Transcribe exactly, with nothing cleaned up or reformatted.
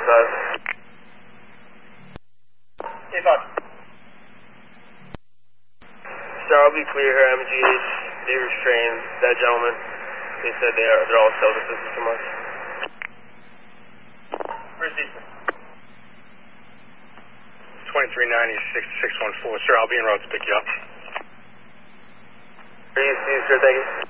five. Hey, five. Sir, I'll be clear here. M G H, they restrained that gentleman. They said they are, they're all self-assisted from us. Where's Ethan? twenty-three ninety, six six one four. Sir, I'll be en route to pick you up. Are you, sir? Thank you.